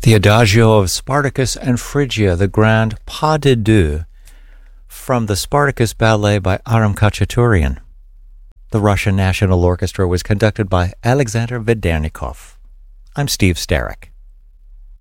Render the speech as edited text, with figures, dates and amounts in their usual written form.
The Adagio of Spartacus and Phrygia, the Grand Pas de Deux, from the Spartacus Ballet by Aram Khachaturian. The Russian National Orchestra was conducted by Alexander Vedernikov. I'm Steve Starek.